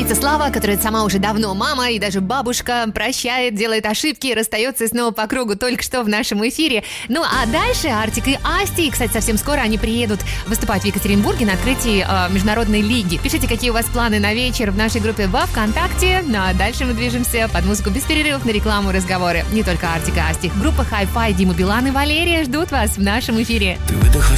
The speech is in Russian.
Певица Слава, которая сама уже давно мама и даже бабушка, прощает, делает ошибки и расстается снова по кругу только что в нашем эфире. Ну а дальше Артик и Асти, кстати, совсем скоро они приедут выступать в Екатеринбурге на открытии международной лиги. Пишите, какие у вас планы на вечер в нашей группе во ВКонтакте. Ну а дальше мы движемся под музыку без перерывов на рекламу и разговоры. Не только Артик и Асти. Группа Hi-Fi, Дима Билан и Валерия ждут вас в нашем эфире.